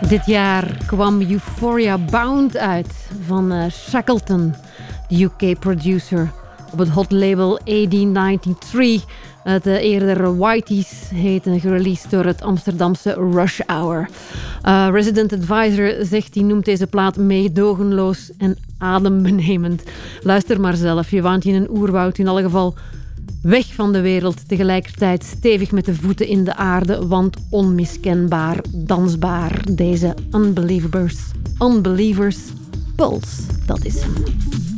Dit jaar kwam Euphoria Bound uit van Shackleton, de UK-producer. Op het hot label AD93. Het eerder Whiteys heette, gereleased door het Amsterdamse Rush Hour. Resident Advisor zegt, hij noemt deze plaat meedogenloos en adembenemend. Luister maar zelf, je waant in een oerwoud, in alle geval weg van de wereld, tegelijkertijd stevig met de voeten in de aarde, want onmiskenbaar, dansbaar. Deze Unbelievers Pulse, dat is hem.